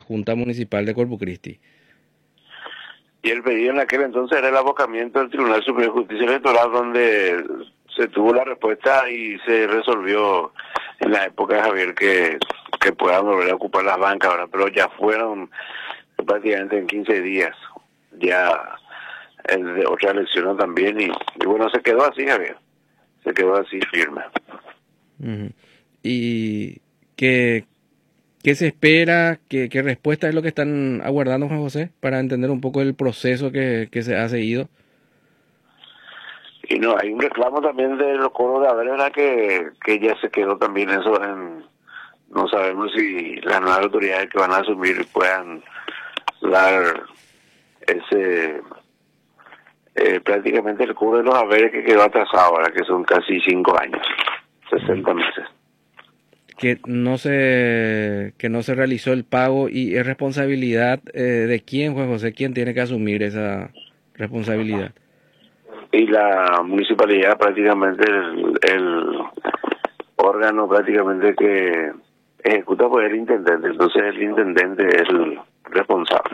Junta Municipal de Corpus Christi. Y el pedido en aquel entonces era el abocamiento del Tribunal Superior de Justicia Electoral, donde se tuvo la respuesta y se resolvió en la época de Javier que puedan volver a ocupar las bancas ahora, pero ya fueron prácticamente en 15 días, ya el de otra elección también, y bueno, se quedó así, Javier, se quedó así firme. Ujú. ¿Y qué se espera? ¿Qué respuesta es lo que están aguardando, Juan José, para entender un poco el proceso que se ha seguido? Y no, hay un reclamo también de los coros de haber, ¿verdad? Que ya se quedó también eso en... No sabemos si las nuevas autoridades que van a asumir puedan dar ese... prácticamente el cobro de los haberes que quedó atrasado ahora, que son casi 5 años, 60 meses. Que no se realizó el pago y es responsabilidad de quién, Juan José, quién tiene que asumir esa responsabilidad. Y la municipalidad prácticamente el órgano prácticamente que ejecuta pues el intendente, entonces el intendente es el responsable.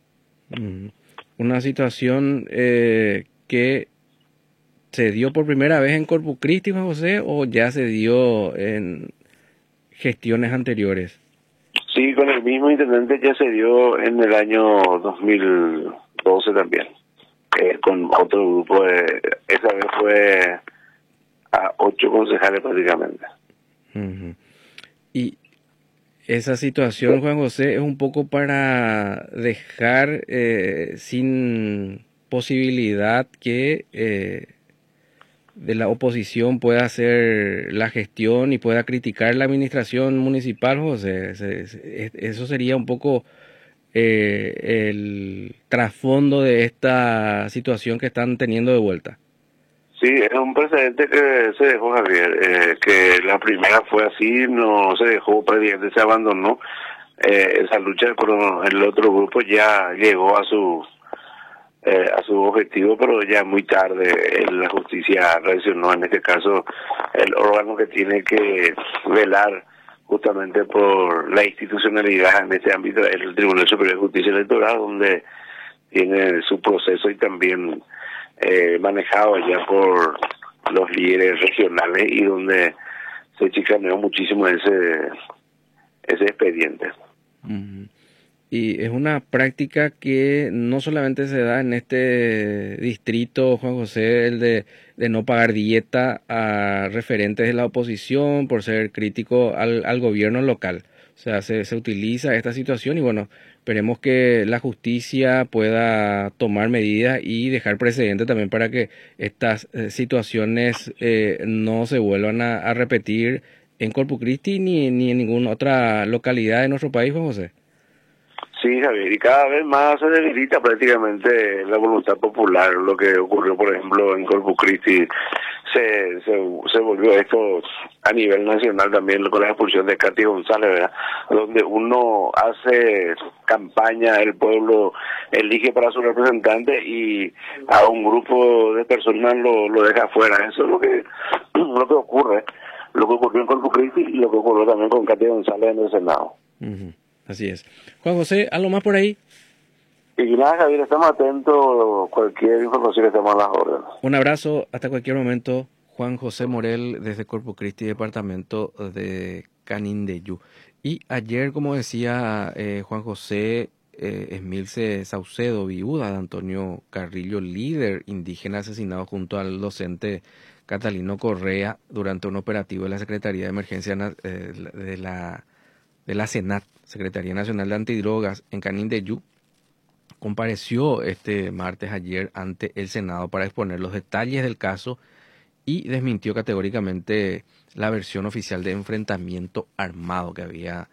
Una situación que se dio por primera vez en Corpus Christi, Juan José, o ya se dio en gestiones anteriores. Sí, con el mismo intendente ya se dio en el año 2012 también, con otro grupo, esa vez fue a 8 concejales prácticamente. Y esa situación, Juan José, es un poco para dejar sin posibilidad que de la oposición pueda hacer la gestión y pueda criticar la administración municipal, José. Eso sería un poco el trasfondo de esta situación que están teniendo de vuelta. Sí, es un precedente que se dejó, Javier, que la primera fue así, no se dejó, prácticamente se abandonó esa lucha, pero el otro grupo ya llegó a su objetivo, pero ya muy tarde la justicia reaccionó, en este caso el órgano que tiene que velar justamente por la institucionalidad en este ámbito es el Tribunal Superior de Justicia Electoral, donde tiene su proceso y también manejado ya por los líderes regionales y donde se chicaneó muchísimo ese expediente. Y es una práctica que no solamente se da en este distrito, Juan José, el de no pagar dieta a referentes de la oposición por ser crítico al gobierno local. O sea, se utiliza esta situación y bueno, esperemos que la justicia pueda tomar medidas y dejar precedente también para que estas situaciones no se vuelvan a repetir en Corpus Christi ni en ninguna otra localidad de nuestro país, Juan José. Sí, Javier, y cada vez más se debilita prácticamente la voluntad popular. Lo que ocurrió, por ejemplo, en Corpus Christi, se volvió esto a nivel nacional también con la expulsión de Katy González, ¿verdad? Donde uno hace campaña, el pueblo elige para su representante y a un grupo de personas lo deja afuera. Eso es lo que ocurre, lo que ocurrió en Corpus Christi y lo que ocurrió también con Katy González en el Senado. Así es. Juan José, ¿algo más por ahí? Y nada, Javier, estamos atentos a cualquier información que estemos a las órdenes. Un abrazo, hasta cualquier momento. Juan José Morel, desde Corpus Christi, departamento de Canindeyú. Y ayer, como decía Juan José, Esmilce Saucedo, viuda de Antonio Carrillo, líder indígena asesinado junto al docente Catalino Correa durante un operativo de la Secretaría de Emergencia de la SENAT, Secretaría Nacional de Antidrogas, en Canindeyú, compareció este martes ayer ante el Senado para exponer los detalles del caso y desmintió categóricamente la versión oficial de enfrentamiento armado que había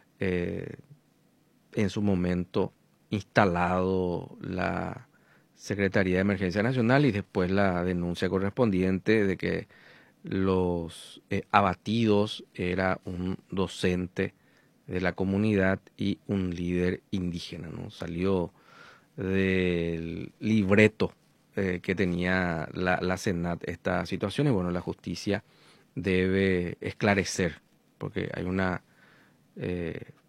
en su momento instalado la Secretaría de Emergencia Nacional y después la denuncia correspondiente de que los abatidos era un docente de la comunidad y un líder indígena, ¿no? Salió del libreto que tenía la SENAT esta situación y bueno, la justicia debe esclarecer porque hay una